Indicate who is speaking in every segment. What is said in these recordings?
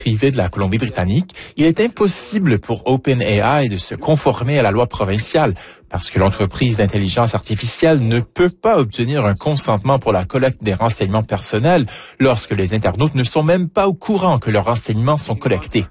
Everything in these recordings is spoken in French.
Speaker 1: privée de la Colombie-Britannique, il est impossible pour OpenAI de se conformer à la loi provinciale parce que l'entreprise d'intelligence artificielle ne peut pas obtenir un consentement pour la collecte des renseignements personnels lorsque les internautes ne sont même pas au courant que leurs renseignements sont collectés.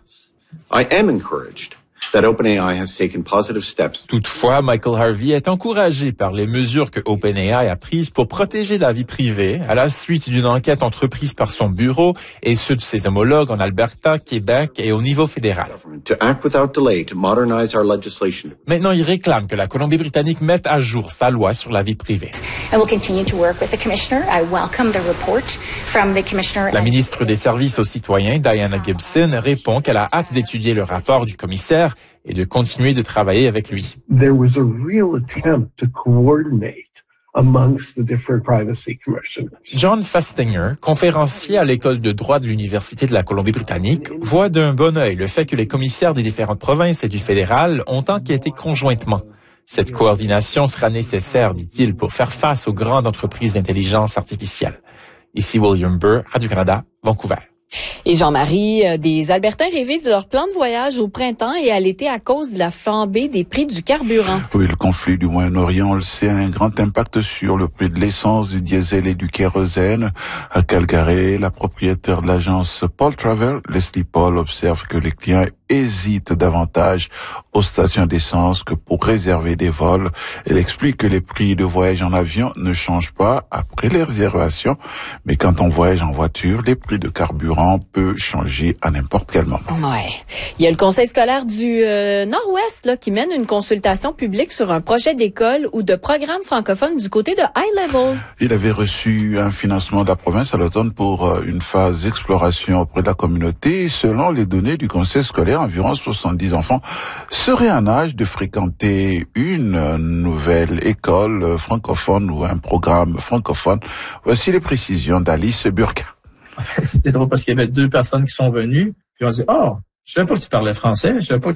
Speaker 2: I am encouraged that OpenAI has taken positive steps.
Speaker 1: Toutefois, Michael Harvey est encouragé par les mesures que OpenAI a prises pour protéger la vie privée à la suite d'une enquête entreprise par son bureau et ceux de ses homologues en Alberta, Québec et au niveau fédéral.
Speaker 2: To act without delay to modernize our legislation.
Speaker 1: Maintenant, il réclame que la Colombie-Britannique mette à jour sa loi sur la vie privée.
Speaker 3: I will continue to work with the Commissioner. I welcome the report from the Commissioner.
Speaker 1: La ministre des Services aux citoyens, Diana Gibson, répond qu'elle a hâte d'étudier le rapport du commissaire et de continuer de travailler avec lui.
Speaker 4: There was a real attempt to coordinate amongst the different privacy commissioners.
Speaker 1: John Festinger, conférencier à l'école de droit de l'Université de la Colombie-Britannique, voit d'un bon œil le fait que les commissaires des différentes provinces et du fédéral ont enquêté conjointement. Cette coordination sera nécessaire, dit-il, pour faire face aux grandes entreprises d'intelligence artificielle. Ici William Burr, Radio-Canada, Vancouver.
Speaker 5: Et Jean-Marie, des Albertains révisent leur plan de voyage au printemps et à l'été à cause de la flambée des prix du carburant.
Speaker 6: Oui, le conflit du Moyen-Orient, on le sait, a un grand impact sur le prix de l'essence, du diesel et du kérosène. À Calgary, la propriétaire de l'agence Paul Travel, Leslie Paul, observe que les clients hésitent davantage aux stations d'essence que pour réserver des vols. Elle explique que les prix de voyage en avion ne changent pas après les réservations, mais quand on voyage en voiture, les prix de carburant peuvent changer à n'importe quel moment.
Speaker 5: Ouais. Il y a le conseil scolaire du Nord-Ouest là, qui mène une consultation publique sur un projet d'école ou de programme francophone du côté de High Level.
Speaker 6: Il avait reçu un financement de la province à l'automne pour une phase d'exploration auprès de la communauté. Selon les données du conseil scolaire, environ 70 enfants seraient en âge de fréquenter une nouvelle école francophone ou un programme francophone. Voici les précisions d'Alice Burka.
Speaker 7: En fait, c'était drôle parce qu'il y avait 2 personnes qui sont venues, puis on dit « Oh, je savais pas que tu parlais français. »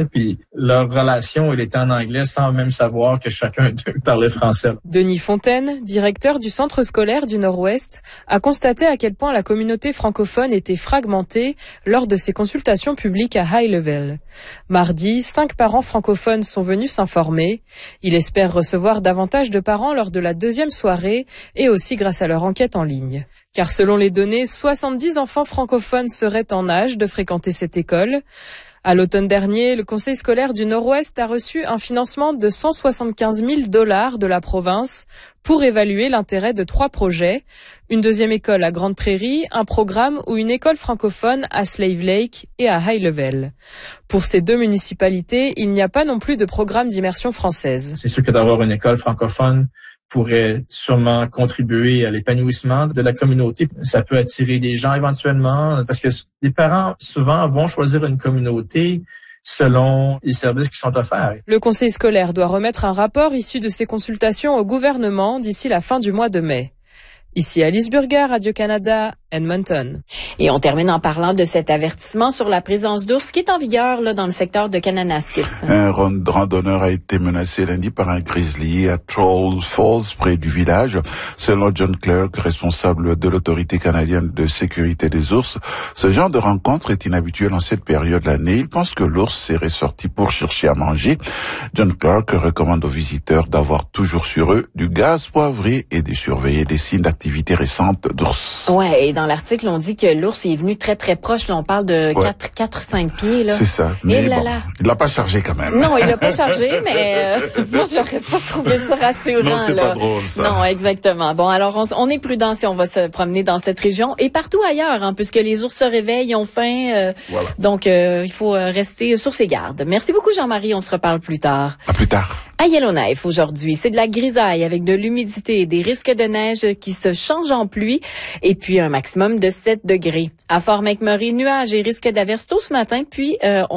Speaker 7: Puis leur relation, elle était en anglais sans même savoir que chacun d'eux parlait français.
Speaker 8: Denis Fontaine, directeur du centre scolaire du Nord-Ouest, a constaté à quel point la communauté francophone était fragmentée lors de ses consultations publiques à High Level. Mardi, 5 parents francophones sont venus s'informer. Il espère recevoir davantage de parents lors de la 2e soirée et aussi grâce à leur enquête en ligne. Car selon les données, 70 enfants francophones seraient en âge de fréquenter cette école. À l'automne dernier, le conseil scolaire du Nord-Ouest a reçu un financement de 175 000 $ de la province pour évaluer l'intérêt de 3 projets. Une 2e école à Grande Prairie, un programme ou une école francophone à Slave Lake et à High Level. Pour ces 2 municipalités, il n'y a pas non plus de programme d'immersion française.
Speaker 7: C'est sûr que d'avoir une école francophone pourrait sûrement contribuer à l'épanouissement de la communauté. Ça peut attirer des gens éventuellement, parce que les parents, souvent, vont choisir une communauté selon les services qui sont offerts.
Speaker 8: Le conseil scolaire doit remettre un rapport issu de ces consultations au gouvernement d'ici la fin du mois de mai. Ici Alice Burger, Radio-Canada, Edmonton.
Speaker 5: Et on termine en parlant de cet avertissement sur la présence d'ours qui est en vigueur là, dans le secteur de Kananaskis.
Speaker 6: Un randonneur a été menacé lundi par un grizzly à Trolls Falls, près du village. Selon John Clark, responsable de l'autorité canadienne de sécurité des ours, ce genre de rencontre est inhabituel en cette période de l'année. Il pense que l'ours serait sorti pour chercher à manger. John Clark recommande aux visiteurs d'avoir toujours sur eux du gaz poivré et de surveiller des signes d'activité récente d'ours.
Speaker 5: Ouais, et dans l'article, on dit que l'ours est venu très, très proche. Là, on parle de 4-5 pieds. Là.
Speaker 6: C'est ça. Mais bon, il l'a pas chargé quand même.
Speaker 5: Non, il l'a pas chargé, mais moi, j'aurais pas trouvé ça rassurant.
Speaker 6: Non, c'est
Speaker 5: là.
Speaker 6: pas drôle, ça.
Speaker 5: Non, exactement. Bon, alors, on est prudent si on va se promener dans cette région et partout ailleurs, hein, puisque les ours se réveillent, ils ont faim.
Speaker 6: Voilà.
Speaker 5: Donc, il faut rester sur ses gardes. Merci beaucoup, Jean-Marie. On se reparle plus tard.
Speaker 6: À plus tard.
Speaker 5: À Yellowknife, aujourd'hui, c'est de la grisaille avec de l'humidité et des risques de neige qui se changent en pluie et puis un maximum de 7 degrés. À Fort McMurray, nuages et risques d'averse tôt ce matin, puis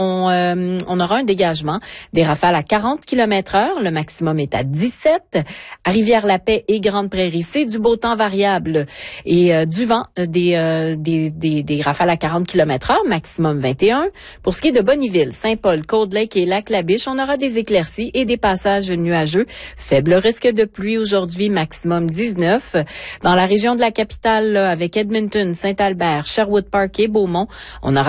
Speaker 5: on aura un dégagement. Des rafales à 40 km/h, le maximum est à 17. À Rivière-la-Paix et Grande Prairie, c'est du beau temps variable et du vent, des rafales à 40 km/h, maximum 21. Pour ce qui est de Bonneville, Saint-Paul, Cold Lake et Lac-La-Biche, on aura des éclaircies et des passages nuageux. Faible risque de pluie aujourd'hui, maximum 19. Dans la région de la capitale, là, avec Edmonton, Saint-Albert, Sherwood Park et Beaumont, on aura